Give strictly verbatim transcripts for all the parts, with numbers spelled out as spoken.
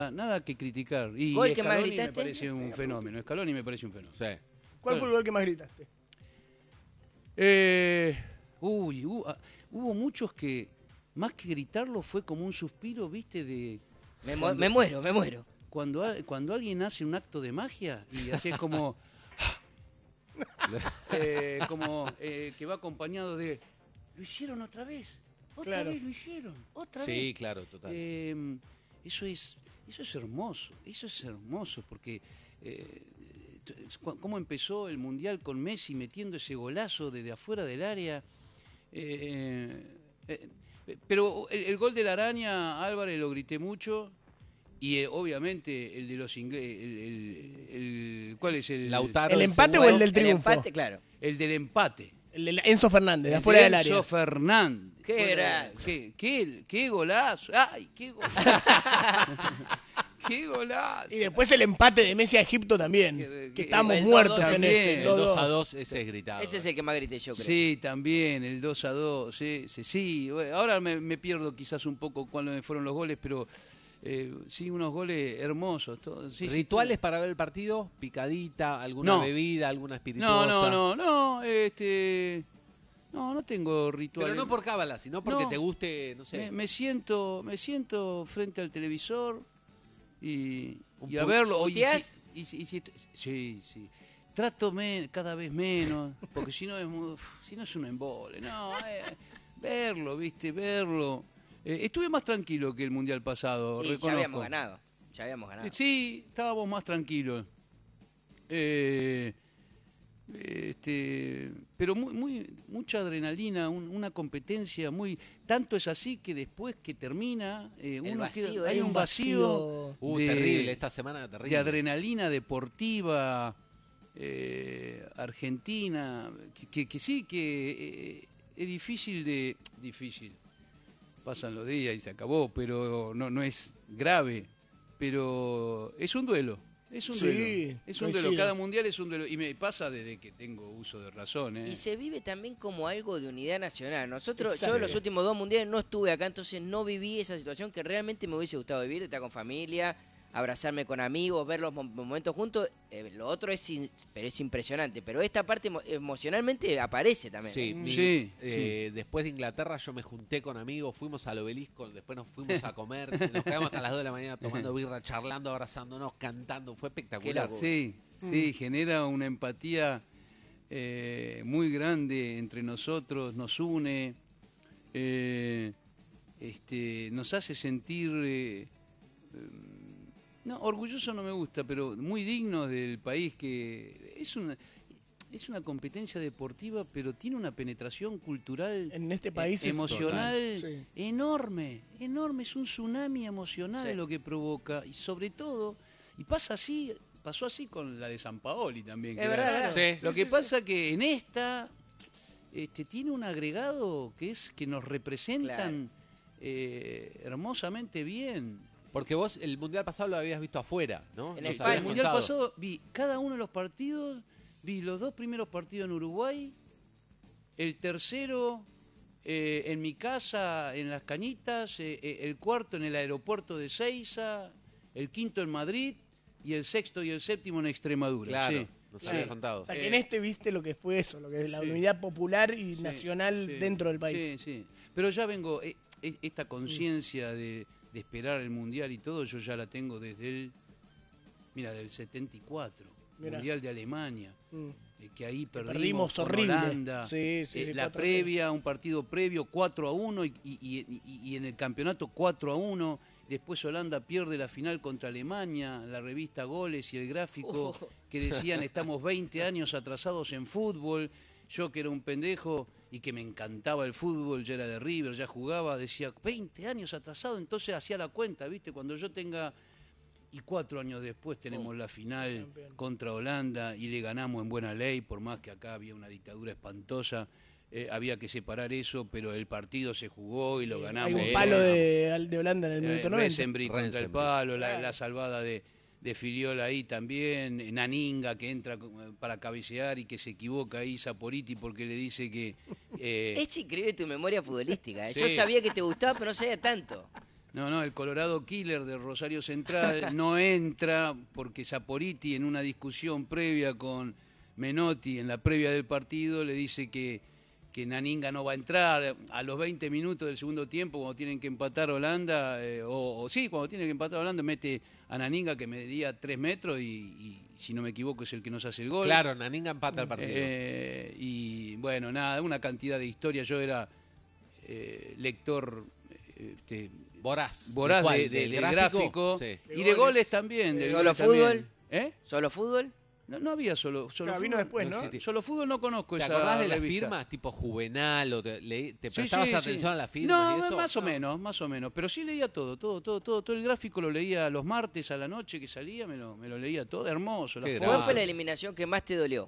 Nada que criticar. Y ¿Gol que más Scaloni gritaste? me parece un fenómeno. Scaloni me parece un fenómeno. Sí. ¿Cuál fue el gol que más gritaste? Eh, uy, hu- ah, hubo muchos que, más que gritarlo, fue como un suspiro, ¿viste? De Me, mu- cuando, me muero, me muero. cuando, a- cuando alguien hace un acto de magia y así es como... eh, como eh, que va acompañado de... Lo hicieron otra vez. Otra Claro. vez lo hicieron. Otra Sí, vez. claro, total. Eh, eso es eso es hermoso, eso es hermoso, porque eh, t- cu- cómo empezó el Mundial con Messi metiendo ese golazo desde afuera del área. Eh, eh, eh, pero el, el gol de la araña, Álvarez, lo grité mucho. Y eh, obviamente el de los ingleses, el, el- el- ¿cuál es el? Lautaro. ¿El ese empate o nuevo- el del El triunfo? empate, claro. El del empate. El de Enzo Fernández, de El afuera de del Enzo área. Fernández. Qué Fue- gran. Qué, qué, qué golazo. Ay, qué golazo. Qué golazo. Y después el empate de Messi a Egipto también. Que- Que, que- estábamos el muertos dos dos en también, ese. El dos dos dos. a dos, ese es gritado. Ese es el que más grité yo, creo. Sí, también, el dos a dos. Sí, sí, sí. Bueno, ahora me, me pierdo quizás un poco cuáles fueron los goles, pero eh, sí, unos goles hermosos. Todos, sí, sí, ¿Rituales para ver el partido? ¿Picadita? ¿Alguna No. bebida? ¿Alguna espirituosa? No, no, no, no. Este, no, no tengo rituales. Pero no por cábala, sino porque No. te guste, no sé. Me, me siento, me siento frente al televisor y, Un y a pu- verlo. o y si- ¿Puteás? y si- y si- sí, sí. Trato men- cada vez menos, porque si no es muy- si no es un embole. No, eh, verlo, viste, verlo. Eh, estuve más tranquilo que el mundial pasado. Y ya reconozco. habíamos ganado. Ya habíamos ganado. Sí, estábamos más tranquilos. Eh, este, pero muy, muy, mucha adrenalina, un- una competencia muy... Tanto es así que después que termina, eh, El uno vacío, queda- hay es un un vacío, Uh, de- terrible, esta semana terrible. de adrenalina deportiva eh, argentina, que, que- que sí, que eh, es difícil de... Difícil, pasan los días y se acabó, pero no, no es grave, pero es un duelo. Es un Sí, duelo. Es un duelo. coincido. Cada mundial es un duelo. Y me pasa desde que tengo uso de razón. ¿eh? Y se vive también como algo de unidad nacional. Nosotros, Exacto. yo en los últimos dos mundiales no estuve acá, entonces no viví esa situación que realmente me hubiese gustado vivir, de estar con familia, abrazarme con amigos, ver los mo- momentos juntos. Eh, lo otro es, in- pero es impresionante. Pero esta parte emo- emocionalmente aparece también. Sí, mi- Sí, eh, después de Inglaterra yo me junté con amigos, fuimos al obelisco, después nos fuimos a comer, nos quedamos hasta las dos de la mañana tomando birra, charlando, abrazándonos, cantando, fue espectacular. Qué Sí, sí, genera una empatía eh, muy grande entre nosotros, nos une, eh, este, nos hace sentir, eh, eh, no, orgulloso no me gusta, pero muy dignos del país, que es una, es una competencia deportiva, pero tiene una penetración cultural En este país eh, es emocional total, sí. enorme, enorme, es un tsunami emocional Sí. lo que provoca, y sobre todo, y pasa así, pasó así con la de San Paoli también. que Es era- verdad, es verdad. Sí. Lo que pasa que en esta este, tiene un agregado que es que nos representan eh, hermosamente bien. Porque vos el mundial pasado lo habías visto afuera, ¿no? En Nos España. habías El mundial contado. pasado vi cada uno de los partidos, vi los dos primeros partidos en Uruguay, el tercero eh, en mi casa, en Las Cañitas, eh, eh, el cuarto en el aeropuerto de Seiza, el quinto en Madrid y el sexto y el séptimo en Extremadura. Claro, sí. nos Sí. habías contado. O sea, que Eh, en este viste lo que fue eso, lo que es la sí. unidad popular y Sí, nacional sí, dentro del país. Sí, sí. Pero ya vengo, eh, eh, esta conciencia de, de esperar el mundial y todo, yo ya la tengo desde el, mira, del setenta y cuatro, Mirá. Mundial de Alemania, Mm. eh, que ahí perdimos, perdimos con horrible. Holanda. Sí, sí, Eh, sí, la cuatro a previa, un partido previo, cuatro a uno, y, y- y- y- y en el campeonato cuatro a uno. Después Holanda pierde la final contra Alemania, la revista Goles y el gráfico Oh. que decían estamos veinte años atrasados en fútbol. Yo que era un pendejo y que me encantaba el fútbol, ya era de River, ya jugaba, decía veinte años atrasado, entonces hacía la cuenta, ¿viste? Cuando yo tenga... Y cuatro años después tenemos la final campeón. contra Holanda y le ganamos en buena ley, por más que acá había una dictadura espantosa. Eh, había que separar eso, pero el partido se jugó y lo ganamos. Hay un Sí, palo bueno. de, de Holanda en el Eh, minuto noventa. Resenbrich contra el Resenbrich. palo, la, Claro. la salvada de, de Filiol ahí también, Naninga que entra como para cabecear y que se equivoca ahí Saporiti porque le dice que... eh, Es increíble tu memoria futbolística. ¿eh? Yo Sí. sabía que te gustaba, pero no sabía tanto. No, no, el Colorado Killer de Rosario Central no entra porque Saporiti en una discusión previa con Menotti en la previa del partido le dice que, que Naninga no va a entrar a los veinte minutos del segundo tiempo cuando tienen que empatar Holanda, eh, o, o sí, cuando tienen que empatar Holanda mete a Naninga que medía tres metros y, y si no me equivoco es el que nos hace el gol. Claro, Naninga empata el partido. Eh, y bueno, nada, una cantidad de historias. Yo era eh, lector... Este, Voraz. Voraz ¿De de, de, ¿Del de gráfico? gráfico, Sí. y De de goles. goles también. De ¿Solo goles también. fútbol? ¿Eh? ¿Solo fútbol? No, no había solo, solo Claro, fútbol. vino después, No ¿no? existía. Solo fútbol no conozco ¿Te esa acordás de las revista. firmas tipo Juvenal? O te, leí- ¿te Sí, prestabas sí, atención sí. a las firmas No, y eso? más o No. menos, más o menos. Pero sí leía todo, todo, todo, todo. Todo el gráfico lo leía los martes a la noche que salía, me lo, me lo leía todo. Hermoso. La Qué foto. ¿Cuál grande. fue la eliminación que más te dolió?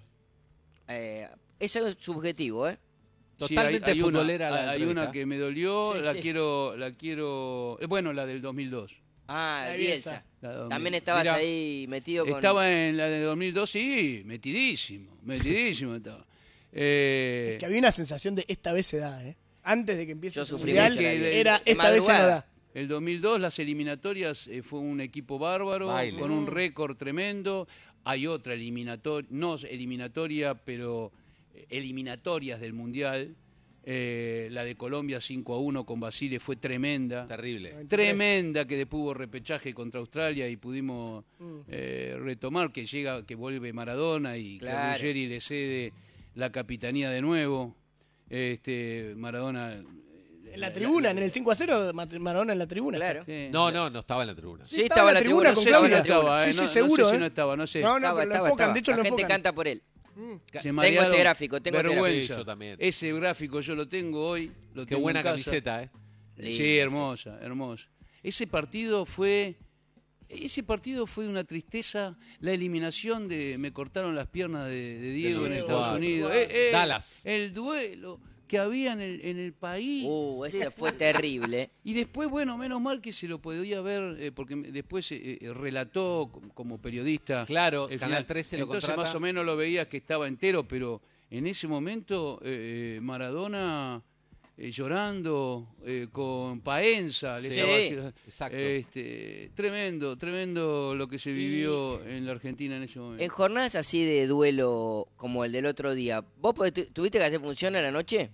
Eh, es algo subjetivo, ¿eh? Sí, Totalmente hay, hay una, futbolera la hay una entrevista. que me dolió, Sí, la sí. quiero, la quiero, eh, bueno, la del dos mil dos. Ah, La Bielsa. Bielsa. La de dos mil. También estabas Mirá, ahí metido con... Estaba en la de dos mil dos, sí, metidísimo, metidísimo estaba. Eh, Es que había una sensación de esta vez se da, ¿eh? Antes de que empiece Yo el sufrí mundial, mucho la Bielsa. era De esta vez se no madrugada. da. El dos mil dos, las eliminatorias, eh, fue un equipo bárbaro, Baile. con un récord tremendo. Hay otra eliminatoria, no eliminatoria, pero eh, eliminatorias del Mundial. Eh, la de Colombia cinco a uno con Basile fue tremenda. Terrible. Tremenda, que después hubo repechaje contra Australia y pudimos Mm. eh, retomar, que llega, que vuelve Maradona y Claro. que Ruggeri le cede la capitanía de nuevo. Este, Maradona... En la tribuna, en el cinco a cero, Mat- Maradona en la tribuna. Claro. Sí. No, no, no estaba en la tribuna. Sí, estaba en la tribuna No con sé si Claudia. no estaba, eh, Sí, sí, no- no seguro, sé si ¿eh? no estaba, no sé. No, no, Estaba, pero lo estaba, enfocan, estaba. de hecho La lo gente enfocan. canta por él. Se Tengo marearon. este gráfico, tengo este Vergüenza. gráfico. Yo también. Ese gráfico yo lo tengo hoy. Lo Qué tengo buena en casa. camiseta, ¿eh? Lindo, Sí, hermosa, hermosa. Ese partido fue... Ese partido fue una tristeza, la eliminación de... Me cortaron las piernas de, de Diego De en Diego, Estados wow. Unidos. Wow. Eh, eh, Dallas. El duelo que había en el, en el país. Uh, ese fue terrible. Y después, bueno, menos mal que se lo podía ver, eh, porque después eh, eh, relató com- como periodista. Claro, el Canal final. trece lo Entonces contrata. más o menos lo veías que estaba entero, pero en ese momento eh, eh, Maradona eh, llorando eh, con Paenza. le Sí, estaba haciendo- exacto. Este, tremendo, tremendo lo que se vivió en la Argentina en ese momento. En jornadas así de duelo como el del otro día, ¿vos podés- tu- tuviste que hacer función a la noche?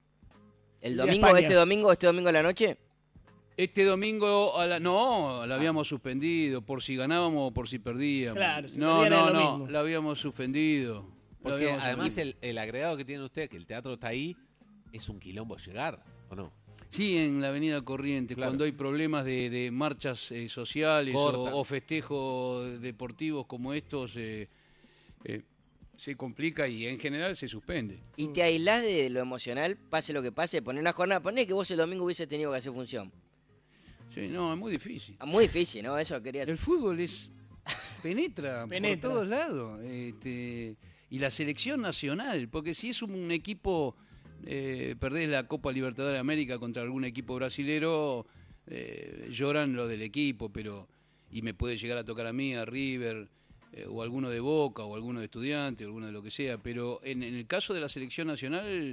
¿El El de domingo, España. este domingo, este domingo a la noche? Este domingo, a la, no, la habíamos suspendido, por si ganábamos o por si perdíamos. Claro, si no, perdían no, era lo no, mismo. la habíamos suspendido. La Porque habíamos además suspendido. el, el agregado que tiene usted, que el teatro está ahí, es un quilombo llegar, ¿o no? Sí, en la Avenida Corrientes, Claro. cuando hay problemas de, de marchas eh, sociales o, Cortan. o festejos deportivos como estos, eh, eh, se complica y en general se suspende. Y te aislás de lo emocional, pase lo que pase, poner una jornada, poné que vos el domingo hubiese tenido que hacer función. Sí, no, es muy difícil. Ah, Muy difícil, ¿no? Eso quería El fútbol es penetra, Penetra. por todos lados. Este, y la selección nacional, porque si es un equipo, eh, perdés la Copa Libertadores de América contra algún equipo brasilero, eh, lloran lo del equipo, pero y me puede llegar a tocar a mí, a River, eh, o alguno de Boca, o alguno de Estudiantes, o alguno de lo que sea, pero en, en el caso de la selección nacional...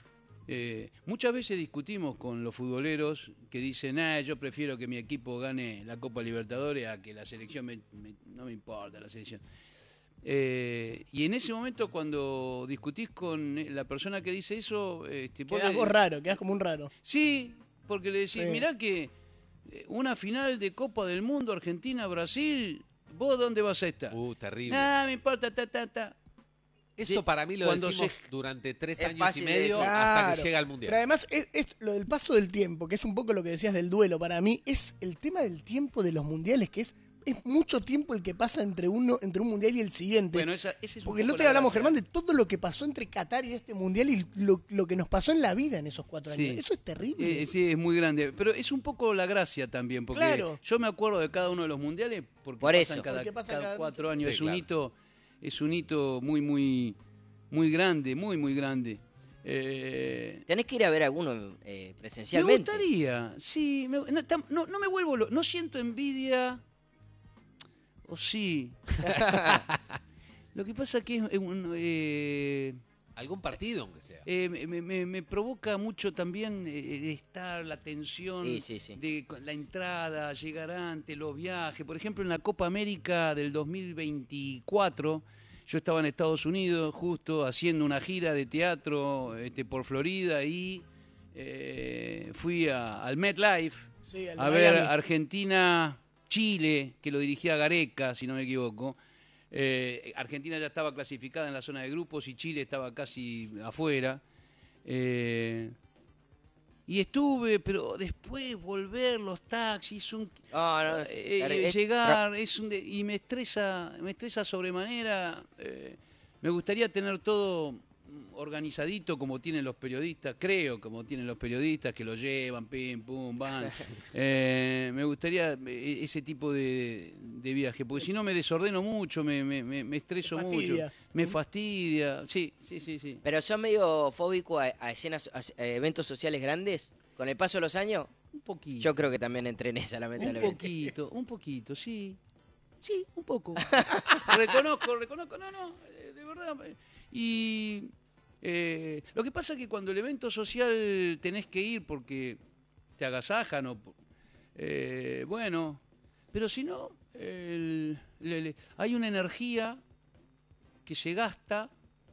Eh, muchas veces discutimos con los futboleros que dicen, ah, yo prefiero que mi equipo gane la Copa Libertadores a que la selección, me- me- no me importa la selección. Eh, y en ese momento cuando discutís con la persona que dice eso, este, vos Quedás le- vos raro, quedás como un raro. sí, porque le decís, Sí. mirá que eh, una final de Copa del Mundo, Argentina-Brasil, ¿vos dónde vas a estar? Uh, terrible. Nada, me importa, ta, ta, ta. Eso Sí, para mí lo cuando decimos se- durante tres Es años y fácil de medio decir. hasta Claro. que llega al Mundial. Pero además, es, es lo del paso del tiempo, que es un poco lo que decías del duelo, para mí, es el tema del tiempo de los mundiales, que es, es mucho tiempo el que pasa entre uno entre un mundial y el siguiente. Bueno, esa, ese es un Porque el poco otro la día hablamos, gracia. Germán, de todo lo que pasó entre Qatar y este mundial y lo, lo que nos pasó en la vida en esos cuatro Sí. años. Eso es terrible. Eh, sí, es muy grande. Pero es un poco la gracia también, porque Claro. yo me acuerdo de cada uno de los mundiales porque Por pasan eso. cada, Porque pasan cada cada- cuatro años. Sí, es un claro. hito, es un hito muy, muy, muy grande, muy, muy grande. Eh, Tenés que ir a ver alguno eh, me presencialmente. gustaría, sí. me- no, tam- no, no me vuelvo, lo- no siento envidia. O sí. Lo que pasa que es un, eh, Algún partido, aunque sea. Eh, me, me, me provoca mucho también eh, el estar, la tensión Sí, sí, sí. de la entrada, llegar antes, los viajes. Por ejemplo, en la Copa América del dos mil veinticuatro, yo estaba en Estados Unidos justo haciendo una gira de teatro este, por Florida y eh, fui a, al MetLife Sí, al a ver Miami. Argentina-Chile, que lo dirigía Gareca, si no me equivoco. Eh, Argentina ya estaba clasificada en la zona de grupos y Chile estaba casi afuera. Eh, y estuve, pero después volver los taxis, un, No, no, eh, es- llegar, es un de- y me estresa, me estresa sobremanera. Eh, me gustaría tener todo organizadito como tienen los periodistas, creo como tienen los periodistas que lo llevan, pim, pum, van. Eh, me gustaría eh, ese tipo de, de viaje, porque si no me desordeno mucho, me, me, me, me estreso Te mucho, fastidia. me fastidia. Sí, sí, sí, sí. Pero son medio fóbico a, a escenas, a, a eventos sociales grandes. Con el paso de los años, Un poquito. yo creo que también entré en esa, Un lamentablemente. poquito, un poquito, sí. Sí, un poco. reconozco, reconozco, no, no, eh, de verdad. eh, Y eh, lo que pasa es que cuando el evento social tenés que ir porque te agasajan o... eh, bueno, pero si no, el- le- le- hay una energía que se gasta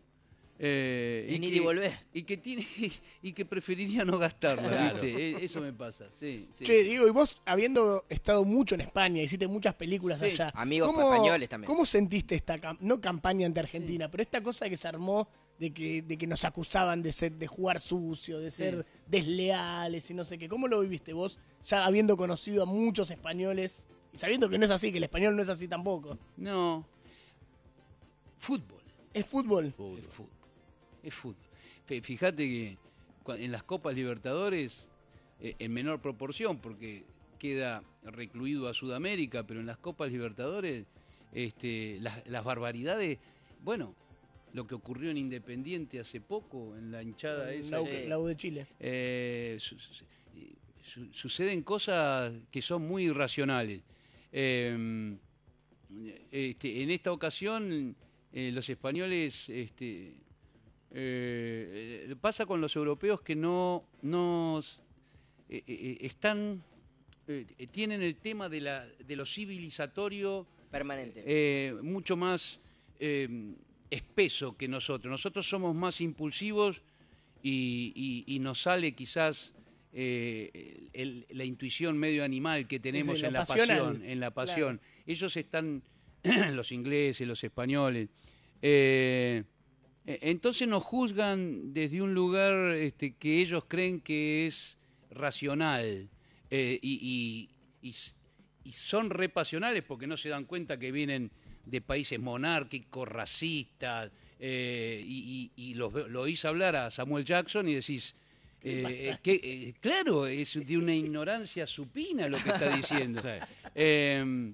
eh, En ir que, y volver. y que tiene y que preferiría no gastarla, Claro. ¿viste? E- Eso me pasa, sí, sí. Che, digo, y vos habiendo estado mucho en España, hiciste muchas películas Sí. allá. Amigos ¿cómo- españoles también. ¿Cómo sentiste esta, cam- no campaña ante Argentina, pero esta cosa que se armó de que, de que nos acusaban de ser, de jugar sucio, de ser desleales y no sé qué? ¿Cómo lo viviste vos, ya habiendo conocido a muchos españoles y sabiendo que no es así, que el español no es así tampoco? No. Fútbol. Es fútbol. Es fútbol. Es fútbol. F- Fíjate que cua- en las Copas Libertadores, eh, en menor proporción, porque queda recluido a Sudamérica, pero en las Copas Libertadores, este, las, las barbaridades, bueno, lo que ocurrió en Independiente hace poco, en la hinchada esa, La, U- que- la U de Chile. eh, su- su- su- suceden cosas que son muy irracionales. Eh, este, en esta ocasión, eh, los españoles, este, eh, eh, pasa con los europeos que no, no s- eh, eh, están, eh, tienen el tema de, la, de lo civilizatorio Permanente. eh, mucho más eh, espeso que nosotros. Nosotros somos más impulsivos y, y- y nos sale quizás eh, el- la intuición medio animal que tenemos sí, lo en la pasional. pasión. En la pasión. Ellos están, los ingleses, los españoles. eh, e- entonces nos juzgan desde un lugar este, que ellos creen que es racional eh, y, y- y s- y son repasionales porque no se dan cuenta que vienen de países monárquicos, racistas, eh, y, y- y los, ve- lo oís hablar a Samuel Jackson y decís, ¿Qué eh, pasa? que, eh, claro, es de una ignorancia supina lo que está diciendo. Eh,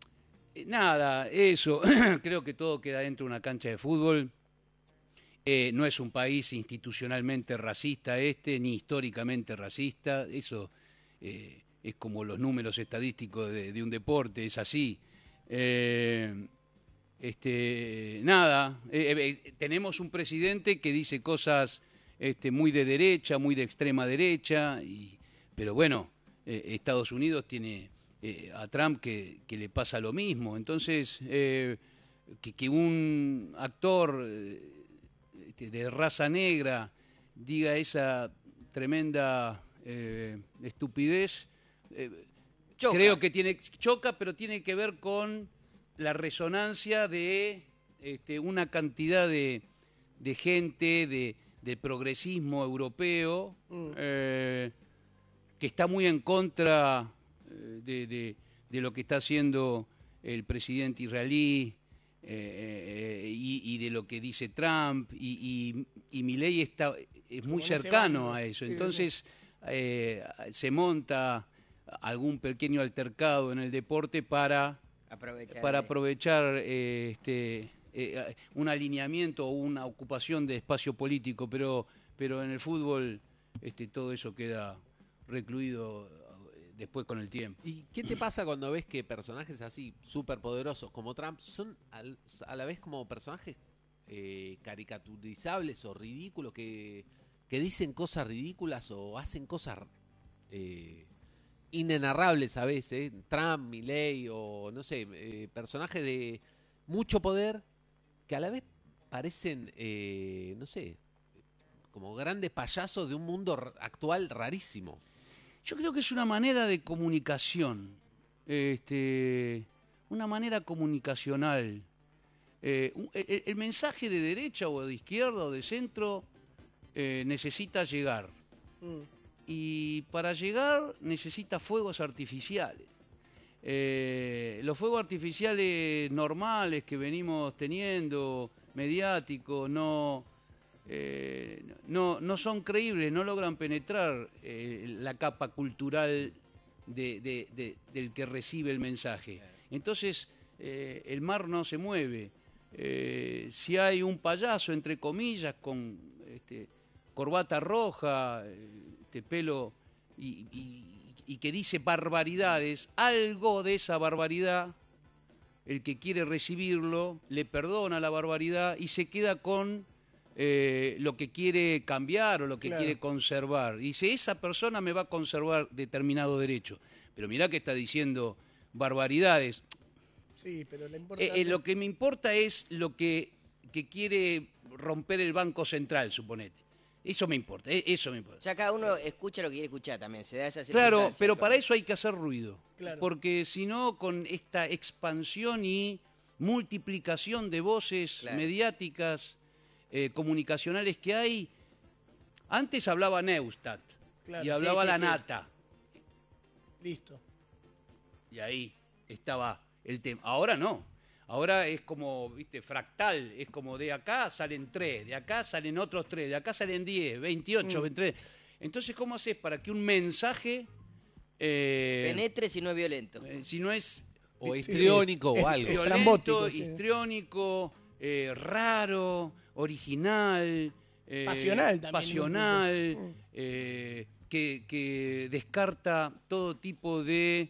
nada, eso, creo que todo queda dentro de una cancha de fútbol. Eh, no es un país institucionalmente racista este, ni históricamente racista, eso eh, es como los números estadísticos de, de un deporte, es así. Eh, este, nada, eh, eh, tenemos un presidente que dice cosas este, muy de derecha, muy de extrema derecha, y, pero bueno, eh, Estados Unidos tiene eh, a Trump que, que le pasa lo mismo, entonces eh, que, que un actor eh, este, de raza negra diga esa tremenda eh, estupidez, eh, Choca. creo que tiene choca, pero tiene que ver con la resonancia de este, una cantidad de, de gente, de, de progresismo europeo, Mm. eh, que está muy en contra eh, de, de- de lo que está haciendo el presidente israelí eh, eh, y, y de lo que dice Trump, y, y, y Milei está, es muy Como en ese cercano bando. a eso. Sí, sí, Entonces eh, se monta algún pequeño altercado en el deporte para Aprovechar. para de- aprovechar eh, este, eh, un alineamiento o una ocupación de espacio político, pero, pero en el fútbol este, todo eso queda recluido eh, después con el tiempo. ¿Y qué te pasa cuando ves que personajes así súper poderosos como Trump son al- a la vez como personajes eh, caricaturizables o ridículos, que, que dicen cosas ridículas o hacen cosas eh, inenarrables a veces. Trump, Milei o no sé, eh, personajes de mucho poder que a la vez parecen, eh, no sé, como grandes payasos de un mundo r- actual rarísimo. Yo creo que es una manera de comunicación, este, una manera comunicacional. Eh, un- el, el mensaje de derecha o de izquierda o de centro eh, necesita llegar. Mm. Y para llegar necesita fuegos artificiales. Eh, los fuegos artificiales normales que venimos teniendo, mediáticos, no, eh, no, no son creíbles, no logran penetrar eh, la capa cultural de, de- de- del que recibe el mensaje. Entonces, eh, el mar no se mueve. Eh, si hay un payaso, entre comillas, con este, corbata roja, eh, este pelo y, y- y que dice barbaridades, algo de esa barbaridad, el que quiere recibirlo le perdona la barbaridad y se queda con eh, lo que quiere cambiar o lo que Claro. quiere conservar. Y dice, esa persona me va a conservar determinado derecho. Pero mirá que está diciendo barbaridades. Sí, pero lo Eh, importante... eh, lo que me importa es lo que, que quiere romper el Banco Central, suponete. Eso me importa, eh, eso me importa. Ya cada uno escucha lo que quiere escuchar también, se da esa Claro, circunstancia, pero como- para eso hay que hacer ruido. Claro. Porque si no, con esta expansión y multiplicación de voces Claro. mediáticas, eh, comunicacionales que hay, antes hablaba Neustadt Claro. y hablaba Sí, sí, la sí. nata. Listo. Y ahí estaba el tema. Ahora no. Ahora es como, viste, fractal. Es como de acá salen tres, de acá salen otros tres, de acá salen diez, veintiocho, Mm. veintitrés. Entonces, ¿cómo haces para que un mensaje, eh, Penetre si no es violento. eh, si no es O Sí, histriónico sí. o Es- algo. es violento, estrambótico, sí. histriónico, eh, raro, original, eh, Pasional también, pasional, en un punto. Mm. eh, que, que descarta todo tipo de,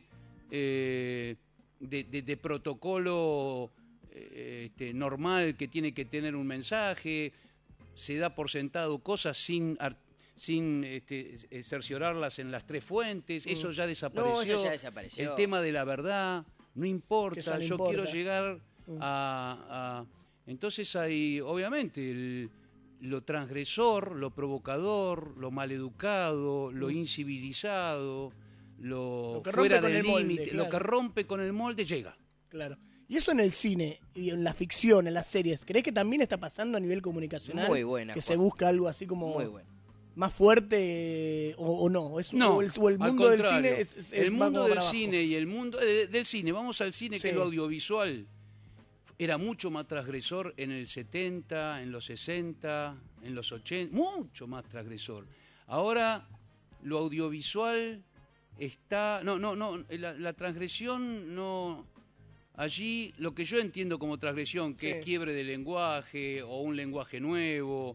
eh, de, de- de protocolo eh, este, normal que tiene que tener un mensaje, se da por sentado cosas sin ar- sin este, eh, cerciorarlas en las tres fuentes, eso ya desapareció. No, eso ya desapareció. El tema de la verdad, no Que importa, ya no yo importa. quiero llegar Mm. a, a- Entonces hay, obviamente, el- lo transgresor, lo provocador, lo maleducado, lo incivilizado, lo, Mm. Lo que fuera rompe con del el molde, límite, lo claro. que rompe con el molde llega. Claro. Y eso en el cine y en la ficción, en las series, ¿crees que también está pasando a nivel comunicacional? Muy buena, Que Juan. se busca algo así como Muy bueno. más fuerte eh, o, o no. Es, No, o el, o el al mundo del contrario. cine es, es- el es- va mundo como del para abajo. cine y el mundo eh, del cine, vamos al cine Sí. que es lo audiovisual, era mucho más transgresor en el setenta, en los sesenta, en los ochenta, mucho más transgresor. Ahora lo audiovisual está, no, no, no, la, la transgresión no, allí lo que yo entiendo como transgresión, que Sí. es quiebre de lenguaje o un lenguaje nuevo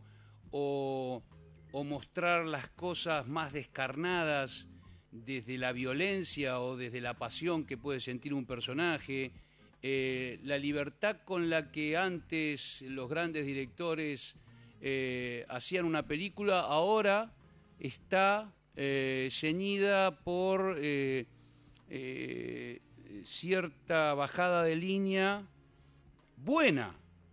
o, o mostrar las cosas más descarnadas desde la violencia o desde la pasión que puede sentir un personaje, eh, la libertad con la que antes los grandes directores eh, hacían una película, ahora está eh, ceñida por eh, eh, cierta bajada de línea buena.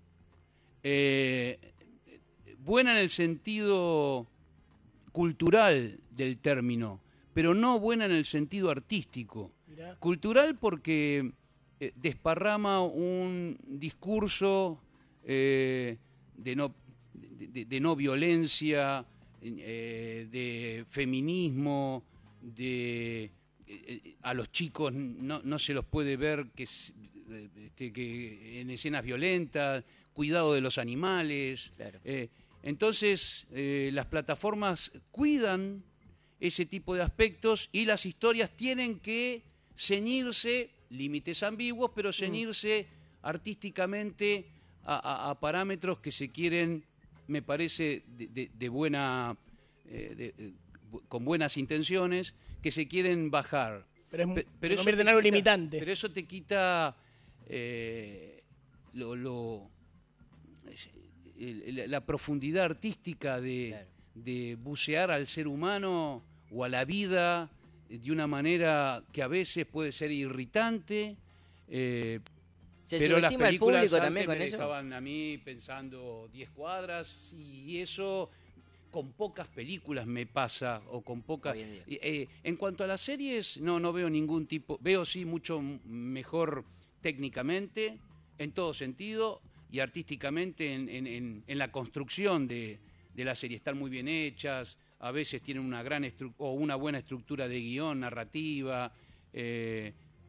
Eh, buena en el sentido cultural del término, pero no buena en el sentido artístico. Mirá. Cultural porque eh, desparrama un discurso eh, de, no, de, de- de no violencia, eh, de feminismo, de eh, a los chicos no, no se los puede ver que, s- este, que en escenas violentas, cuidado de los animales. Claro. Eh, entonces, eh, las plataformas cuidan ese tipo de aspectos y las historias tienen que ceñirse, límites ambiguos, pero ceñirse artísticamente a, a- a parámetros que se quieren, me parece, de, de- de buena, eh, de- eh, bu- con buenas intenciones, que se quieren bajar. Pero, es, mu- Pe- se eso convierte en te algo quita- limitante. Pero eso te quita eh, lo, lo- es- el- la profundidad artística de, Claro. de bucear al ser humano o a la vida de una manera que a veces puede ser irritante. eh, ¿Se pero las subestima al películas público antes también con me eso? dejaban a mí pensando diez cuadras y eso con pocas películas me pasa o con pocas. Hoy en día. Eh, en cuanto a las series, no, no veo ningún tipo. Veo sí mucho m- mejor técnicamente, en todo sentido, y artísticamente en, en- en- en la construcción de, de la serie. Están muy bien hechas, a veces tienen una gran estru- o una buena estructura de guión, narrativa. eh,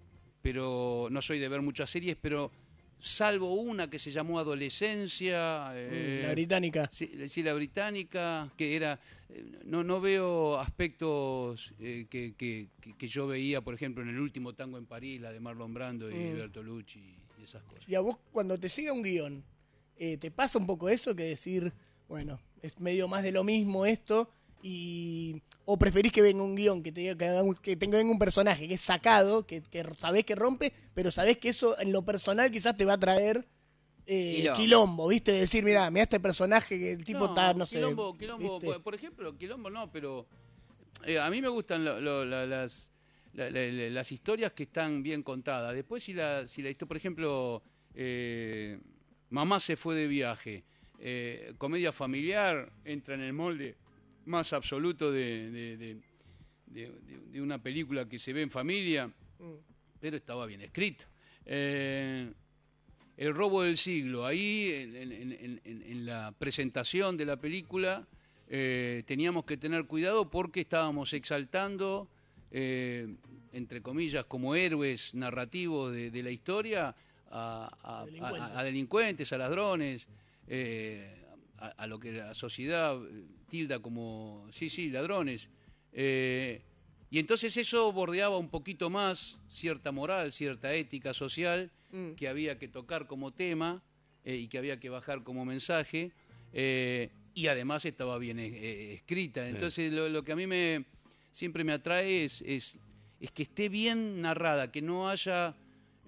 pero no soy de ver muchas series, pero salvo una que se llamó Adolescencia. eh, La británica. Sí, sí, la británica, que era. eh, No, no veo aspectos eh, que, que- que- que yo veía, por ejemplo, en El último tango en París, la de Marlon Brando y Mm. Bertolucci y esas cosas. Y a vos, cuando te siga un guión, eh, ¿te pasa un poco eso que decir, bueno, es medio más de lo mismo esto? Y, ¿o preferís que venga un guión, que, te, que, haga un- que tenga venga un personaje que es sacado, que, que sabés que rompe, pero sabés que eso en lo personal quizás te va a traer eh, Quilombo. quilombo, ¿viste? Decir, mira, mira este personaje que el tipo está, no, sé. Quilombo, quilombo, ¿viste? por, por ejemplo, quilombo no, pero eh, a mí me gustan lo- lo- la- las, la- la- la- las historias que están bien contadas. Después, si la, si la histo- por ejemplo, eh, Mamá se fue de viaje, eh, comedia familiar, entra en el molde más absoluto de, de- de- de- de- de una película que se ve en familia, pero estaba bien escrita. Eh, El robo del siglo, ahí en, en- en- en- en la presentación de la película eh, teníamos que tener cuidado porque estábamos exaltando, eh, entre comillas, como héroes narrativos de, de la historia a, a- a- Delincuentes. a- a delincuentes, a ladrones, eh, a, a lo que la sociedad eh, tilda como, sí, sí, ladrones. Eh, y entonces eso bordeaba un poquito más cierta moral, cierta ética social Mm. que había que tocar como tema eh, y que había que bajar como mensaje, eh, y además estaba bien eh, eh, escrita. Entonces lo, lo que a mí me siempre me atrae es, es, es que esté bien narrada, que no haya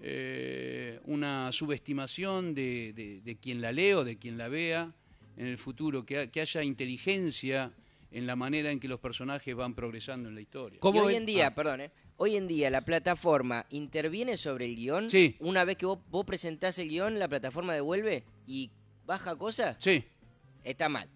eh, una subestimación de, de- de quien la lee o de quien la vea en el futuro, que, ha- que haya inteligencia en la manera en que los personajes van progresando en la historia. Y ¿Cómo hoy ven- en día, ah. perdón, ¿eh? Hoy en día la plataforma interviene sobre el guión. Sí. Una vez que vos, vos presentás el guión, la plataforma devuelve y baja cosas. Sí, Está mal.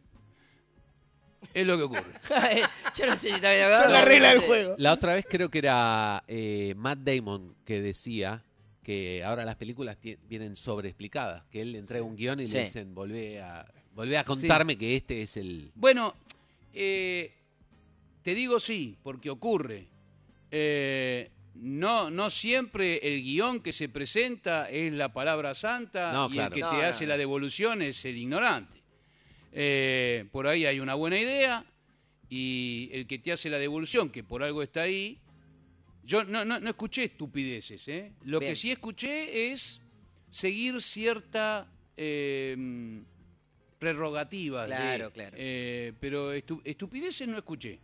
es lo que ocurre. Yo no sé si está bien. Esa es la no, regla no del sé. juego. La otra vez creo que era eh, Matt Damon que decía que ahora las películas tie- vienen sobreexplicadas, que él le entrega un guión y Sí. le dicen, volvé a, volvé a contarme que este es el... Bueno, eh, te digo sí, porque ocurre. Eh, no, no siempre el guión que se presenta es la palabra santa No, y claro. el que No, te no, hace no. la devolución es el ignorante. Eh, por ahí hay una buena idea y el que te hace la devolución, que por algo está ahí. Yo no, no, no escuché estupideces, ¿eh? Lo Bien. que sí escuché es seguir cierta eh, prerrogativa. de- Claro, claro. eh, pero estu- estupideces no escuché.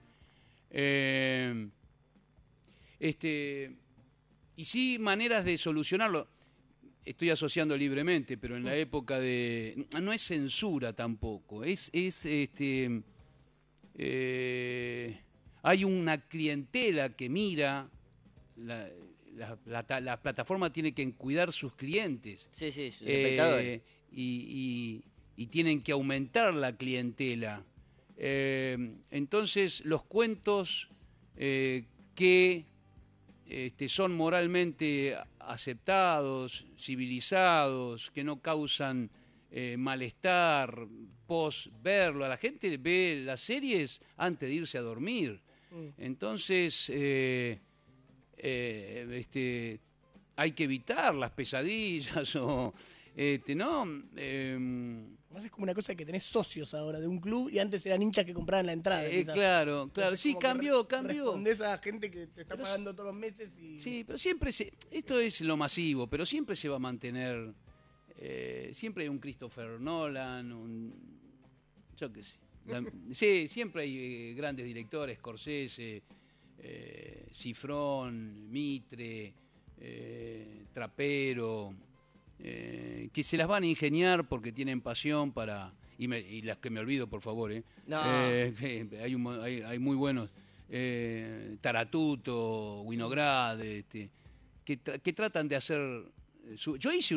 Eh, este, y sí maneras de solucionarlo. Estoy asociando libremente, pero en la época de... No es censura tampoco, es... es este, eh, hay una clientela que mira, la, la, la- la plataforma tiene que cuidar sus clientes. Sí, sí, sus Eh, espectadores. y, y- y tienen que aumentar la clientela. Eh, entonces, los cuentos eh, que este, son moralmente aceptados, civilizados, que no causan eh, malestar pos verlo. A la gente ve las series antes de irse a dormir. Entonces, eh, eh, este, hay que evitar las pesadillas o... Este, ¿no? Eh, Además es como una cosa que tenés socios ahora de un club y antes eran hinchas que compraban la entrada. eh, quizás. claro, claro. Entonces, Sí, como que cambió, re- cambió. Respondés a gente que te está Pero pagando todos los meses y... Sí, pero siempre se... Esto es lo masivo, pero siempre se va a mantener... eh, siempre hay un Christopher Nolan, un... Yo qué sé. La- sí, siempre hay eh, grandes directores, Scorsese, eh, Cifrón, Mitre, eh, Trapero... eh, que se las van a ingeniar porque tienen pasión para... y, me- y las que me olvido, por favor, ¿eh? No. Eh, eh, hay, un mo- hay, hay muy buenos. Eh, Taratuto, Winograd, este, que, tra- que tratan de hacer... su- yo hice